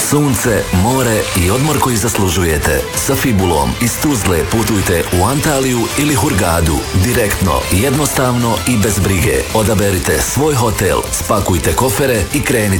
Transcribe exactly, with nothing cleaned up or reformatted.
Sunce, more i odmor koji zaslužujete. Sa Fibulom iz Tuzle putujte u Antaliju ili Hurgadu. Direktno, jednostavno i bez brige. Odaberite svoj hotel, spakujte kofere i krenite